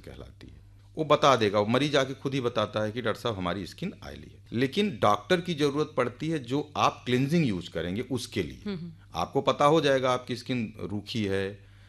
कहलाती है। वो बता देगा, वो मरीज आके खुद ही बताता है कि डॉक्टर साहब हमारी स्किन ऑयली है। लेकिन डॉक्टर की जरूरत पड़ती है जो आप क्लिनजिंग यूज करेंगे उसके लिए। आपको पता हो जाएगा आपकी स्किन रूखी है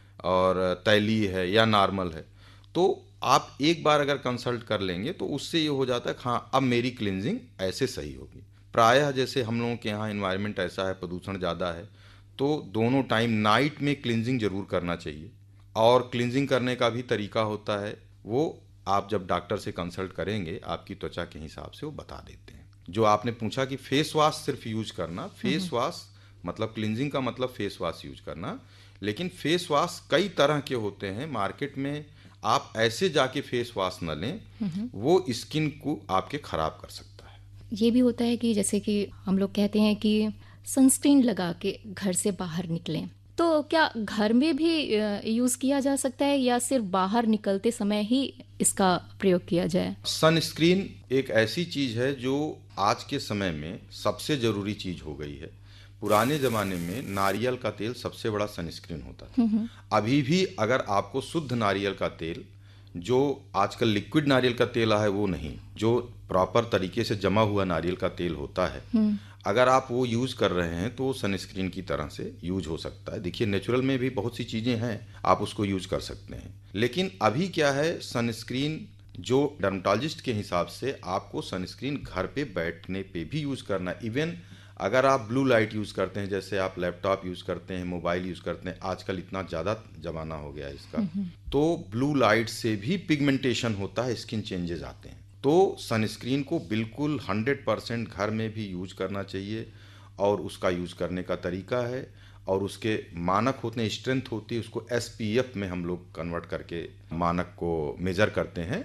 और तैलीय है या नॉर्मल है, तो आप एक बार अगर कंसल्ट कर लेंगे तो उससे ये हो जाता है हाँ अब मेरी क्लिनजिंग ऐसे सही होगी। प्रायः जैसे हम लोगों के यहाँ इन्वायरमेंट ऐसा है, प्रदूषण ज़्यादा है, तो दोनों टाइम नाइट में क्लिनजिंग जरूर करना चाहिए। और क्लिनजिंग करने का भी तरीका होता है, वो आप जब डॉक्टर से कंसल्ट करेंगे आपकी त्वचा के हिसाब से वो बता देते हैं। जो आपने पूछा कि फेस वॉश सिर्फ यूज करना, फेस वॉश मतलब क्लिनजिंग का मतलब फेस वॉश यूज करना, लेकिन फेस वॉश कई तरह के होते हैं मार्केट में। आप ऐसे जाके फेस वॉश न लें, वो स्किन को आपके खराब कर सकता है। ये भी होता है कि जैसे कि हम लोग कहते हैं कि सनस्क्रीन लगा के घर से बाहर निकलें, तो क्या घर में भी यूज़ किया जा सकता है या सिर्फ बाहर निकलते समय ही इसका प्रयोग किया जाए? सनस्क्रीन एक ऐसी चीज है जो आज के समय में सबसे जरूरी चीज हो गई है। पुराने जमाने में नारियल का तेल सबसे बड़ा सनस्क्रीन होता था। अभी भी अगर आपको शुद्ध नारियल का तेल, जो आजकल लिक्विड नारियल का तेल है वो नहीं, जो प्रॉपर तरीके से जमा हुआ नारियल का तेल होता है, अगर आप वो यूज कर रहे हैं तो सनस्क्रीन की तरह से यूज हो सकता है। देखिए नेचुरल में भी बहुत सी चीजें हैं, आप उसको यूज कर सकते हैं। लेकिन अभी क्या है, सनस्क्रीन जो डर्मेटोलॉजिस्ट के हिसाब से आपको सनस्क्रीन घर पे बैठने पे भी यूज करना है। इवन अगर आप ब्लू लाइट यूज करते हैं, जैसे आप लैपटॉप यूज करते हैं, मोबाइल यूज करते हैं, आजकल इतना ज्यादा जमाना हो गया है इसका, तो ब्लू लाइट से भी पिगमेंटेशन होता है, स्किन चेंजेस आते हैं। तो सनस्क्रीन को बिल्कुल 100% घर में भी यूज करना चाहिए। और उसका यूज करने का तरीका है और उसके मानक होते हैं, स्ट्रेंथ होती है, उसको SPF में हम लोग कन्वर्ट करके मानक को मेजर करते हैं।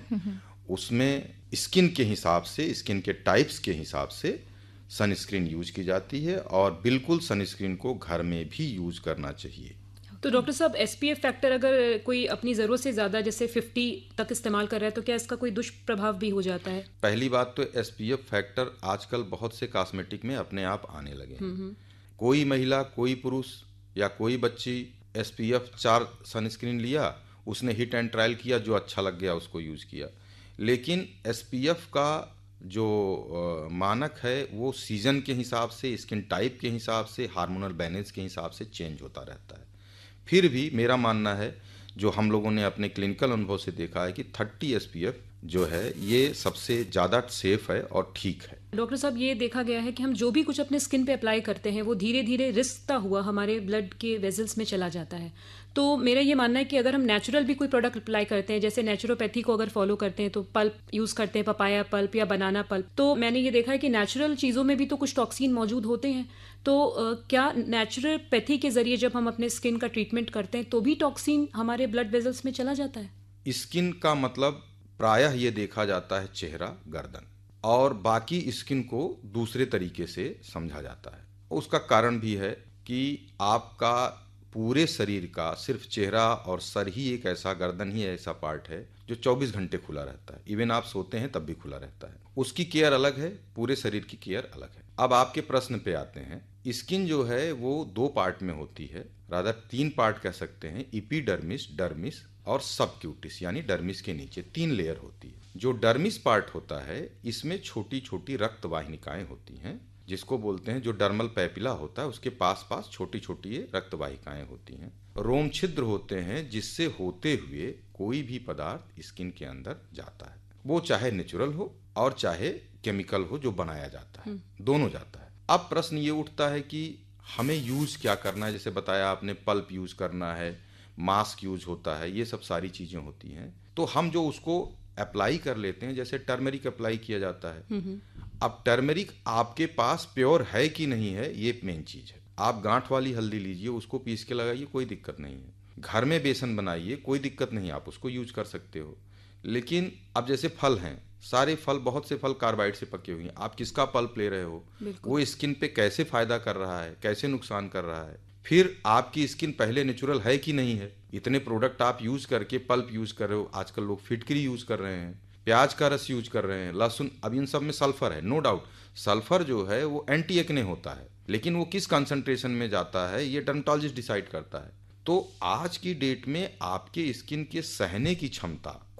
उसमें स्किन के हिसाब से, स्किन के टाइप्स के हिसाब से सनस्क्रीन यूज की जाती है और बिल्कुल सनस्क्रीन को घर में भी यूज करना चाहिए। तो डॉक्टर साहब, SPF फैक्टर अगर कोई अपनी ज़रूरत से ज़्यादा जैसे 50 तक इस्तेमाल कर रहा है तो क्या इसका कोई दुष्प्रभाव भी हो जाता है? पहली बात तो SPF फैक्टर आजकल बहुत से कॉस्मेटिक में अपने आप आने लगे हैं। कोई महिला, कोई पुरुष या कोई बच्ची SPF 4 सनस्क्रीन लिया, उसने हिट एंड ट्रायल किया, जो अच्छा लग गया उसको यूज किया। लेकिन SPF का जो मानक है वो सीजन के हिसाब से, स्किन टाइप के हिसाब से, हार्मोनल बैलेंस के हिसाब से चेंज होता रहता है। फिर भी मेरा मानना है, जो हम लोगों ने अपने क्लिनिकल अनुभव से देखा है, कि 30 SPF जो है ये सबसे ज़्यादा सेफ है और ठीक है। डॉक्टर साहब, ये देखा गया है कि हम जो भी कुछ अपने स्किन पे अप्लाई करते हैं वो धीरे धीरे रिश्ता हुआ हमारे ब्लड के वेजल्स में चला जाता है। तो मेरा ये मानना है कि अगर हम नेचुरल भी कोई प्रोडक्ट अप्लाई करते हैं, जैसे नेचुरोपैथी को अगर फॉलो करते हैं तो पल्प यूज़ करते हैं, पपाया पल्प या बनाना पल्प, तो मैंने ये देखा है कि नेचुरल चीज़ों में भी तो कुछ टॉक्सिन मौजूद होते हैं। तो क्या नेचुरोपैथी के जरिए जब हम अपने स्किन का ट्रीटमेंट करते हैं तो भी टॉक्सिन हमारे ब्लड वेजल्स में चला जाता है? स्किन का मतलब प्रायः ये देखा जाता है चेहरा, गर्दन, और बाकी स्किन को दूसरे तरीके से समझा जाता है। उसका कारण भी है कि आपका पूरे शरीर का सिर्फ चेहरा और सर ही एक ऐसा, गर्दन ही ऐसा पार्ट है जो 24 घंटे खुला रहता है। इवन आप सोते हैं तब भी खुला रहता है। उसकी केयर अलग है, पूरे शरीर की केयर अलग है। अब आपके प्रश्न पे आते हैं। स्किन जो है वो 2 पार्ट में होती है, रादर 3 पार्ट कह सकते हैं, एपिडर्मिस, डर्मिस और सबक्यूटिस, यानी डर्मिस के नीचे 3 लेयर होती है। जो डर्मिस पार्ट होता है इसमें छोटी छोटी रक्त वाहिनिकाएं होती हैं, जिसको बोलते हैं, जो डर्मल पैपिला होता है उसके पास पास छोटी छोटी रक्त वाहिकाएं होती हैं। रोम छिद्र होते हैं जिससे होते हुए कोई भी पदार्थ स्किन के अंदर जाता है, वो चाहे नेचुरल हो और चाहे केमिकल हो जो बनाया जाता है, दोनों जाता है। अब प्रश्न ये उठता है कि हमें यूज क्या करना है। जैसे बताया आपने, पल्प यूज करना है, मास्क यूज होता है, ये सब सारी चीजें होती हैं। तो हम जो उसको अप्लाई कर लेते हैं, जैसे टर्मरिक अप्लाई किया जाता है। अब टर्मरिक आपके पास प्योर है कि नहीं है, ये मेन चीज है। आप गांठ वाली हल्दी लीजिए, उसको पीस के लगाइए, कोई दिक्कत नहीं है। घर में बेसन बनाइए, कोई दिक्कत नहीं, आप उसको यूज कर सकते हो। लेकिन अब जैसे फल हैं, सारे फल, बहुत से फल कार्बाइड से पके हुए हैं, आप किसका पल्प ले रहे हो, वो स्किन पे कैसे फायदा कर रहा है, कैसे नुकसान कर रहा है, फिर आपकी स्किन पहले नेचुरल है कि नहीं है। इतने प्रोडक्ट आप यूज करके पल्प यूज कर रहे हो, आजकल लोग फिटकरी यूज कर रहे हैं, प्याज का रस यूज कर रहे हैं, लहसुन, अब इन सब में सल्फर है, नो डाउट। सल्फर जो है वो एंटी एक्ने होता है, लेकिन वो किस कंसंट्रेशन में जाता है ये डर्मेटोलॉजिस्ट डिसाइड करता है। तो आज की डेट में आपके स्किन के सहने की क्षमता